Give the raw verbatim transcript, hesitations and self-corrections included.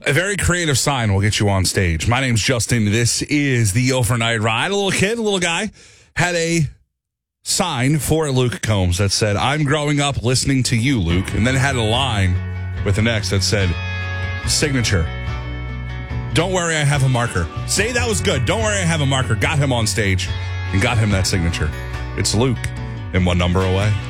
A very creative sign will get you on stage. My name's Justin. This is the Overnight Ride. A little kid, a little guy, had a sign for Luke Combs that said, "I'm growing up listening to you, Luke." And then it had a line with an X that said, "Signature. Don't worry, I have a marker." Say that was good. Don't worry, I have a marker. Got him on stage and got him that signature. It's Luke and one number away.